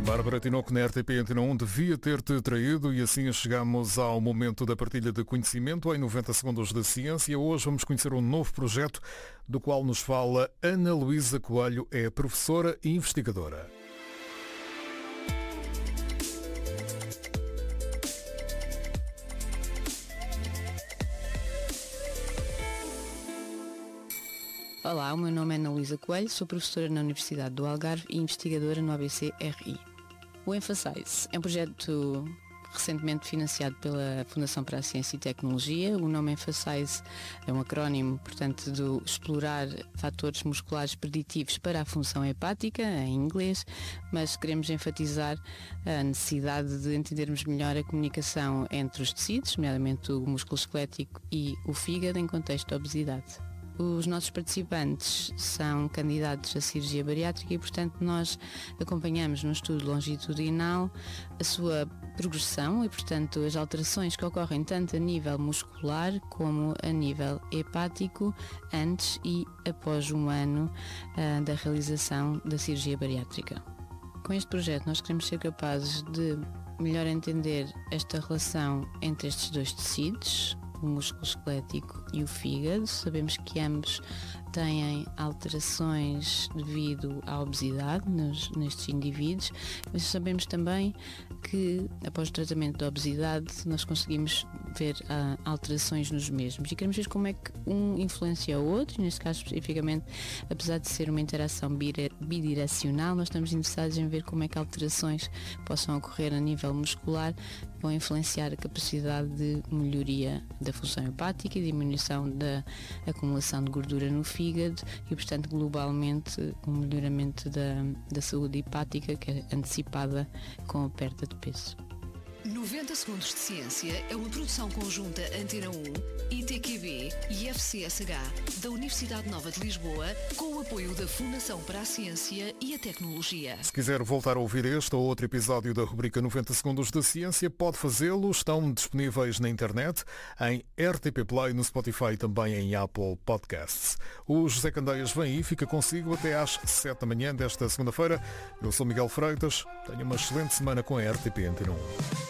Bárbara Tinoco na RTP Antena 1 devia ter-te traído e assim chegamos ao momento da partilha de conhecimento em 90 segundos da ciência. Hoje vamos conhecer um novo projeto do qual nos fala Ana Luísa Coelho, é professora e investigadora. Olá, o meu nome é Ana Luísa Coelho, sou professora na Universidade do Algarve e investigadora no ABC-RI. O Emphasize é um projeto recentemente financiado pela Fundação para a Ciência e Tecnologia. O nome Emphasize é um acrónimo, portanto, de explorar fatores musculares preditivos para a função hepática, em inglês, mas queremos enfatizar a necessidade de entendermos melhor a comunicação entre os tecidos, nomeadamente o músculo esquelético e o fígado, em contexto de obesidade. Os nossos participantes são candidatos à cirurgia bariátrica e, portanto, nós acompanhamos num estudo longitudinal a sua progressão e, portanto, as alterações que ocorrem tanto a nível muscular como a nível hepático antes e após um ano da realização da cirurgia bariátrica. Com este projeto nós queremos ser capazes de melhor entender esta relação entre estes dois tecidos, o músculo esquelético e o fígado. Sabemos que ambos têm alterações devido à obesidade nestes indivíduos, mas sabemos também que após o tratamento da obesidade nós conseguimos ver alterações nos mesmos e queremos ver como é que um influencia o outro, e neste caso especificamente, apesar de ser uma interação bidirecional, nós estamos interessados em ver como é que alterações possam ocorrer a nível muscular vão influenciar a capacidade de melhoria da função hepática e diminuição da acumulação de gordura no fígado e, portanto, globalmente, um melhoramento da saúde hepática que é antecipada com a perda de peso. 90 segundos de ciência é uma produção conjunta Antena 1, ITQB e FCSH da Universidade Nova de Lisboa, com o apoio da Fundação para a Ciência e a Tecnologia. Se quiser voltar a ouvir este ou outro episódio da rubrica 90 segundos da ciência, pode fazê-lo. Estão disponíveis na internet, em RTP Play, no Spotify e também em Apple Podcasts. O José Candeias vem aí, fica consigo até às 7 da manhã desta segunda-feira. Eu sou Miguel Freitas. Tenha uma excelente semana com a RTP Antena 1.